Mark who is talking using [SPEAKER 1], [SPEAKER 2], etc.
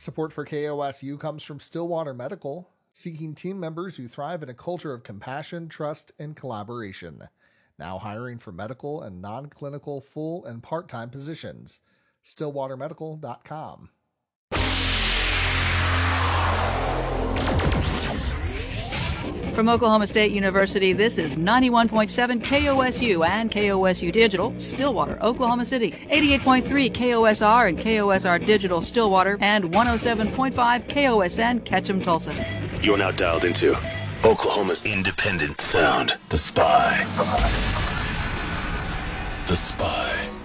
[SPEAKER 1] Support for KOSU comes from Stillwater Medical, seeking team members who thrive in a culture of compassion, trust, and collaboration. Now hiring for medical and non-clinical full and part-time positions. StillwaterMedical.com.
[SPEAKER 2] From Oklahoma State University, this is 91.7 KOSU and KOSU Digital, Stillwater, Oklahoma City, 88.3 KOSR and KOSR Digital, Stillwater, and 107.5 KOSN, Ketchum, Tulsa.
[SPEAKER 3] You're now dialed into Oklahoma's independent sound, The Spy. The Spy.